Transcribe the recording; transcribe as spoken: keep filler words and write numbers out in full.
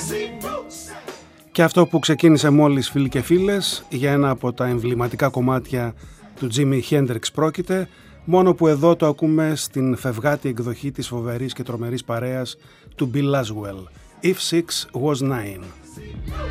Και αυτό που ξεκίνησε μόλις, φίλοι και φίλες, για ένα από τα εμβληματικά κομμάτια του Jimi Hendrix πρόκειται, μόνο που εδώ το ακούμε στην φευγάτη εκδοχή της φοβερής και τρομερής παρέας του Bill Laswell, If Six Was Nine.